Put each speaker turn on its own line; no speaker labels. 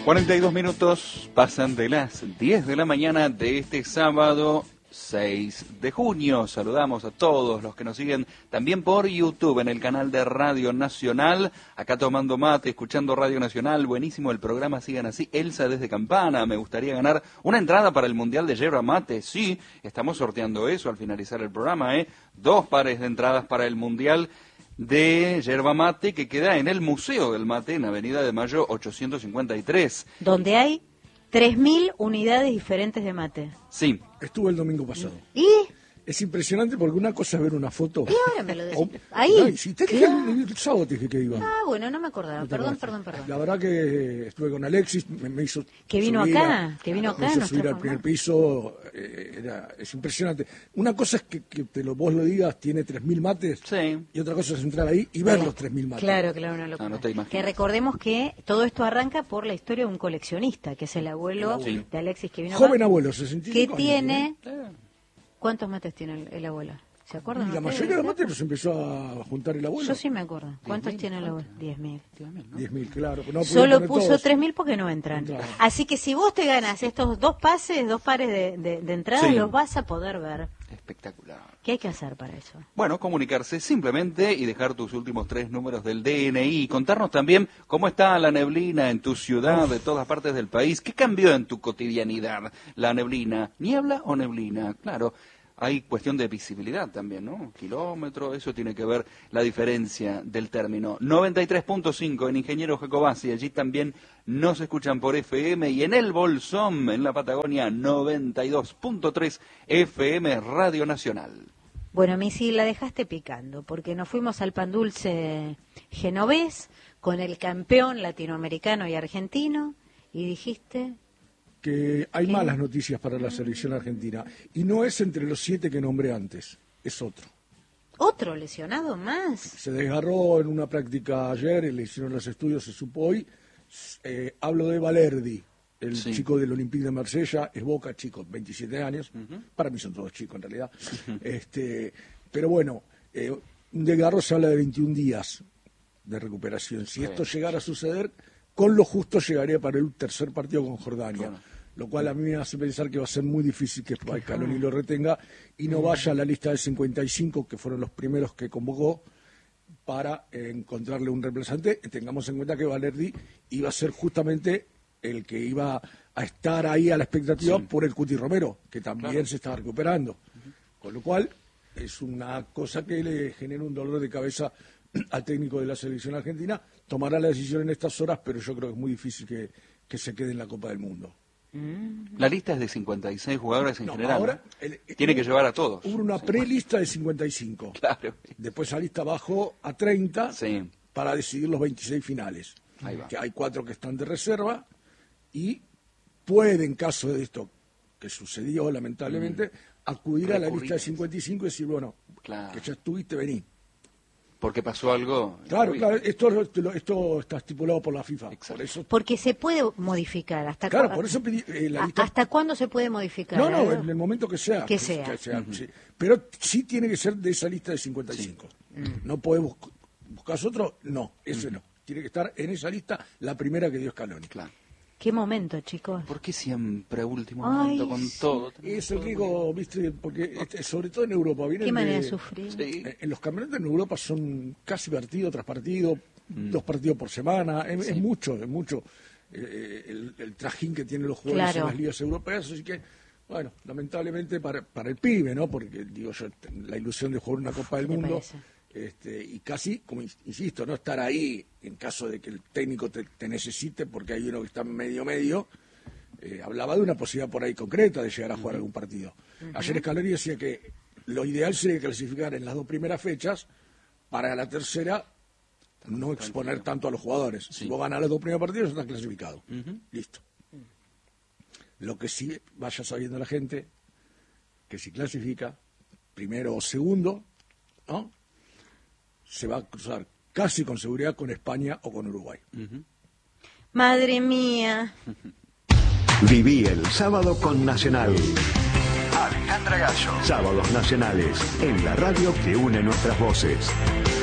42 minutos pasan de las 10 de la mañana de este sábado 6 de junio. Saludamos a todos los que nos siguen también por YouTube en el canal de Radio Nacional. Acá tomando mate, escuchando Radio Nacional. Buenísimo el programa, sigan así. Elsa desde Campana, me gustaría ganar una entrada para el Mundial de Yerba Mate. Sí, estamos sorteando eso al finalizar el programa, 2 pares de entradas para el Mundial de Yerba Mate, que queda en el Museo del Mate, en Avenida de Mayo 853.
Donde hay 3.000 unidades diferentes de mate.
Sí.
Estuve el domingo pasado.
¿Y?
Es impresionante porque una cosa es ver una foto.
¿Y ahora me lo decís?
Ahí.
Ahí.
Si te dije el sábado te dije que iba.
Ah, bueno, no me acordaba. Perdón.
La verdad que estuve con Alexis, me hizo
que vino
subir
acá,
me hizo subir al primer piso. Es impresionante. Una cosa es que vos lo digas, tiene 3.000 mates.
Sí.
Y otra cosa es entrar ahí y ver los 3.000 mates.
Claro, una locura.
No te imaginas.
Que recordemos que todo esto arranca por la historia de un coleccionista, que es el abuelo de Alexis, que vino
joven
acá,
abuelo, 65
que
años,
tiene... ¿Cuántos mates tiene el abuelo? ¿Se acuerdan?
Y la mayoría de los mates los empezó a juntar el abuelo.
Yo sí me acuerdo. ¿Cuántos tiene el abuelo? 10.000.
10.000, claro. No,
solo puso 3.000 porque no entran.
Entraron.
Así que si vos te ganas estos 2 pases, 2 pares de entradas,
Sí.
los vas a poder ver.
Espectacular.
¿Qué hay que hacer para eso?
Bueno, comunicarse simplemente y dejar tus últimos 3 números del DNI. Contarnos también cómo está la neblina en tu ciudad, de todas partes del país. ¿Qué cambió en tu cotidianidad la neblina? ¿Niebla o neblina? Claro, hay cuestión de visibilidad también, ¿no? Kilómetro, eso tiene que ver la diferencia del término. 93.5 en Ingeniero Jacobasi, allí también nos escuchan por FM, y en el Bolsón, en la Patagonia, 92.3 FM Radio Nacional.
Bueno, Missy, la dejaste picando, porque nos fuimos al pan dulce genovés con el campeón latinoamericano y argentino, y dijiste...
que hay malas noticias para la selección argentina. Y no es entre los 7 que nombré antes, es otro.
¿Otro lesionado más?
Se desgarró en una práctica ayer, le hicieron los estudios, se supo hoy. Hablo de Valerdi, el chico del Olympique de Marsella, es Boca, chico, 27 años. Para mí son todos chicos en realidad. Pero bueno, un desgarro se habla de 21 días de recuperación. Si esto llegara a suceder, con lo justo llegaría para el tercer partido con Jordania. Lo cual a mí me hace pensar que va a ser muy difícil que Scaloni lo retenga y no vaya a la lista de 55, que fueron los primeros que convocó, para encontrarle un reemplazante. Tengamos en cuenta que Valerdi iba a ser justamente el que iba a estar ahí a la expectativa por el Cuti Romero, que también se estaba recuperando. Con lo cual, es una cosa que le genera un dolor de cabeza al técnico de la selección argentina. Tomará la decisión en estas horas, pero yo creo que es muy difícil que se quede en la Copa del Mundo.
La lista es de 56 jugadores en general.
Ahora,
tiene que llevar a todos.
Hubo una prelista de 55.
Claro.
Después esa lista bajó a 30 para decidir los 26 finales.
Ahí va.
Que hay 4 que están de reserva y puede, en caso de esto que sucedió lamentablemente, acudir a la lista de 55 y decir, bueno, que ya estuviste, vení.
Porque pasó algo.
Claro, esto está estipulado por la FIFA. Por eso,
porque se puede modificar.
Por eso pedí la lista.
¿Hasta cuándo se puede modificar?
No, en el momento que sea.
Que sea.
Sí. Pero sí tiene que ser de esa lista de 55. No podemos buscar otro, no, ese no. Tiene que estar en esa lista la primera que dio Scaloni.
Claro.
¿Qué momento, chicos?
¿Por qué siempre a último momento con todo?
Es el riesgo, viste, porque sobre todo en Europa.
¿Qué manera de sufrir?
En los campeonatos en Europa son casi partido tras partido, 2 partidos por semana, es mucho el trajín que tienen los jugadores en las ligas europeas, así que, bueno, lamentablemente para el pibe, ¿no? Porque, digo yo, la ilusión de jugar una Copa del Mundo... y casi, como insisto, no estar ahí en caso de que el técnico te necesite, porque hay uno que está medio, hablaba de una posibilidad por ahí concreta de llegar a jugar algún partido. Ayer Scaloni decía que lo ideal sería clasificar en las 2 primeras fechas, para la tercera no exponer tanto a los jugadores. Si vos ganas los 2 primeros partidos, ya estás clasificado. Listo. Lo que sí vaya sabiendo la gente, que si clasifica primero o segundo, ¿no?, se va a cruzar casi con seguridad con España o con Uruguay.
Madre mía.
Viví el sábado con Nacional. Alejandra Gallo. Sábados nacionales, en la radio que une nuestras voces.